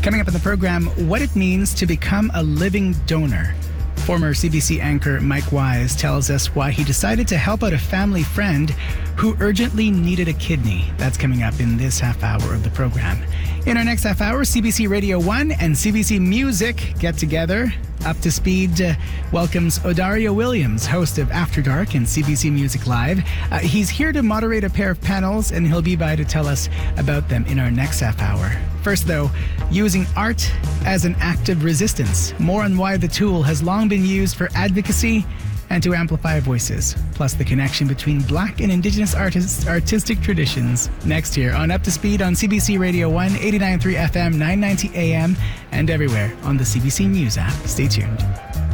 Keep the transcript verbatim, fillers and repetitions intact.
Coming up in the program, what it means to become a living donor. Former C B C anchor Mike Wise tells us why he decided to help out a family friend who urgently needed a kidney. That's coming up in this half hour of the program. In our next half hour, C B C Radio one and C B C Music get together. Up to Speed uh, welcomes Odario Williams, host of After Dark and C B C Music Live. Uh, he's here to moderate a pair of panels, and he'll be by to tell us about them in our next half hour. First, though, using art as an act of resistance. More on why the tool has long been used for advocacy and to amplify voices, plus the connection between Black and Indigenous artists' artistic traditions. Next here on Up to Speed on C B C Radio one, eighty-nine point three F M, nine ninety A M, and everywhere on the C B C News app. Stay tuned.